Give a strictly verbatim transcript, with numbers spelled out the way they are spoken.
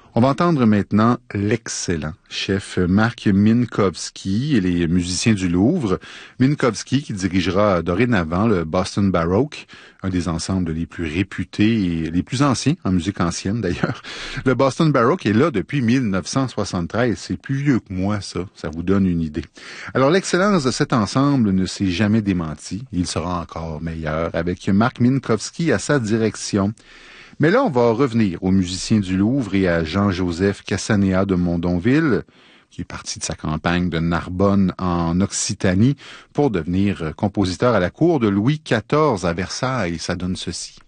On va entendre maintenant l'excellent chef Marc Minkowski et les musiciens du Louvre. Minkowski qui dirigera dorénavant le Boston Baroque, un des ensembles les plus réputés et les plus anciens, en musique ancienne d'ailleurs. Le Boston Baroque est là depuis mille neuf cent soixante-treize, c'est plus vieux que moi ça, ça vous donne une idée. Alors l'excellence de cet ensemble ne s'est jamais démentie, il sera encore meilleur avec Marc Minkowski à sa direction. Mais là, on va revenir aux musiciens du Louvre et à Jean-Joseph Cassanéas de Mondonville, qui est parti de sa campagne de Narbonne en Occitanie pour devenir compositeur à la cour de Louis quatorze à Versailles. Ça donne ceci.